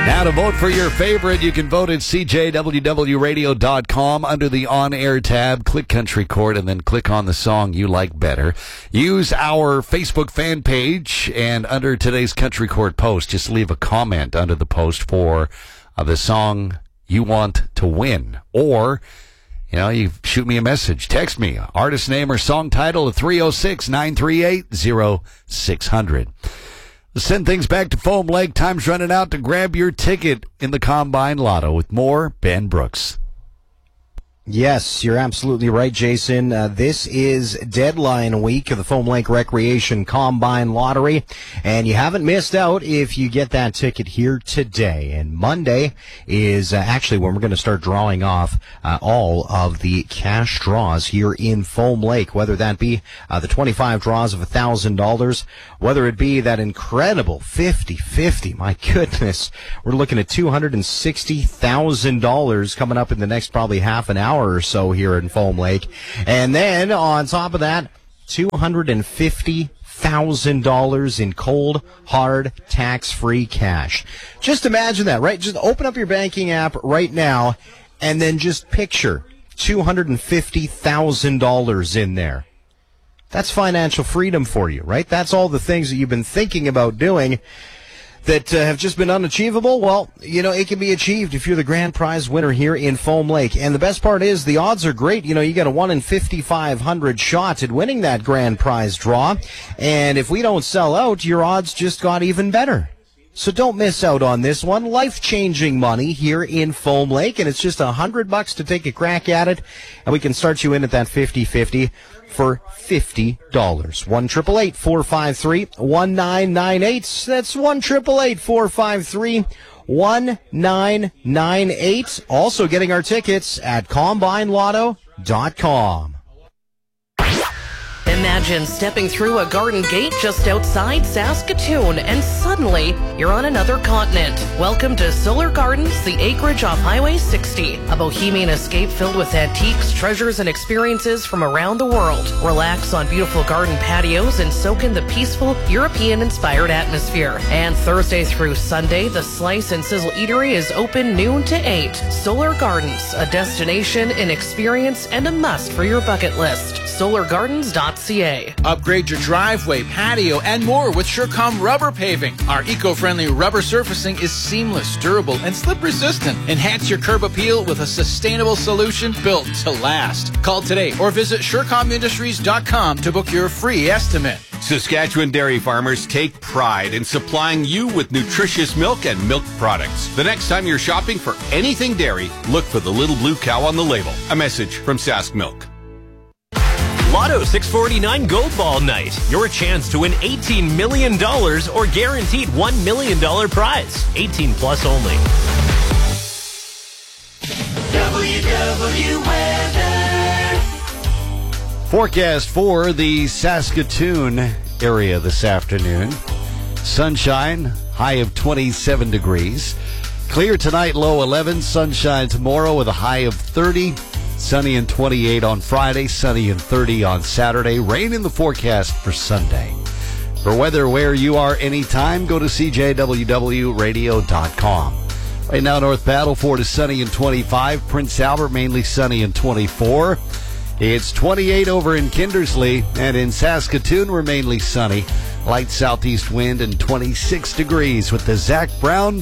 Now to vote for your favorite, you can vote at cjwwradio.com under the on-air tab. Click Country Court and then click on the song you like better. Use our Facebook fan page, and under today's Country Court post, just leave a comment under the post for the song you want to win. Or, you shoot me a message. Text me, artist name or song title at 306-938-0600. Let's send things back to Foam Lake. Time's running out to grab your ticket in the Combine Lotto. With more, Ben Brooks. Yes, you're absolutely right, Jason. This is deadline week of the Foam Lake Recreation Combine Lottery, and you haven't missed out if you get that ticket here today. And Monday is actually when we're going to start drawing off all of the cash draws here in Foam Lake, whether that be the 25 draws of $1,000, whether it be that incredible 50-50. My goodness, we're looking at $260,000 coming up in the next probably half an hour or so here in Foam Lake. And then on top of that, $250,000 in cold, hard, tax-free cash. Just imagine that, right? Just open up your banking app right now and then just picture $250,000 in there. That's financial freedom for you, right? That's all the things that you've been thinking about doing that have just been unachievable. Well, it can be achieved if you're the grand prize winner here in Foam Lake. And the best part is the odds are great. You get a 1 in 5,500 shot at winning that grand prize draw. And if we don't sell out, your odds just got even better. So don't miss out on this one. Life-changing money here in Foam Lake. And it's just $100 to take a crack at it. And we can start you in at that 50-50 for $50. 1-888-453-1998. That's 1-888-453-1998. Also getting our tickets at CombineLotto.com. Imagine stepping through a garden gate just outside Saskatoon and suddenly you're on another continent. Welcome to Solar Gardens, the acreage off Highway 60. A bohemian escape filled with antiques, treasures, and experiences from around the world. Relax on beautiful garden patios and soak in the peaceful, European-inspired atmosphere. And Thursday through Sunday, the Slice and Sizzle Eatery is open noon to 8. Solar Gardens, a destination, an experience, and a must for your bucket list. SolarGardens.ca. Upgrade your driveway, patio, and more with Surecom Rubber Paving. Our eco-friendly rubber surfacing is seamless, durable, and slip-resistant. Enhance your curb appeal with a sustainable solution built to last. Call today or visit SureComIndustries.com to book your free estimate. Saskatchewan dairy farmers take pride in supplying you with nutritious milk and milk products. The next time you're shopping for anything dairy, look for the little blue cow on the label. A message from Sask Milk. Lotto 649 Gold Ball Night. Your chance to win $18 million or guaranteed $1 million prize. 18 plus only. WW Weather. Forecast for the Saskatoon area this afternoon. Sunshine, high of 27 degrees. Clear tonight, low 11. Sunshine tomorrow with a high of 30. Sunny and 28 on Friday, sunny and 30 on Saturday. Rain in the forecast for Sunday. For weather where you are anytime, go to cjwwradio.com. Right now, North Battleford is sunny and 25. Prince Albert mainly sunny and 24. It's 28 over in Kindersley, and in Saskatoon we're mainly sunny. Light southeast wind and 26 degrees with the Zach Brown